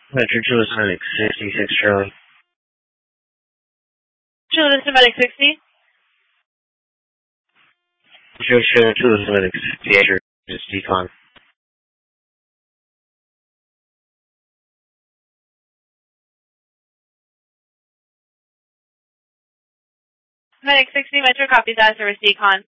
Metro 2 is Medic 66 Charlie. True, this is Medic 60. Metro 2 is Medic 68, just decon. Medic 60, Metro, copy that, service decon.